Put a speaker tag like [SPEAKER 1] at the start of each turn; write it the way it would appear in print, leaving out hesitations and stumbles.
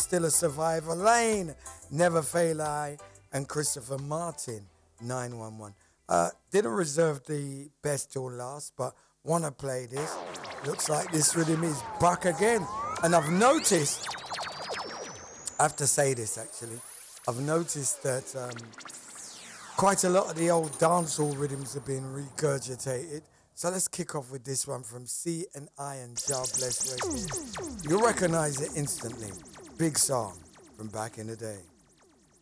[SPEAKER 1] Still a Survivor, Lane, Never Fail I, and Christopher Martin, 911. Didn't reserve the best till last, but wanna play this. Looks like this rhythm is back again. And I've noticed, I have to say this actually, I've noticed that quite a lot of the old dancehall rhythms have been regurgitated. So let's kick off with this one from C and I and Jah Bless Radio. You'll recognize it instantly. Big song from back in the day.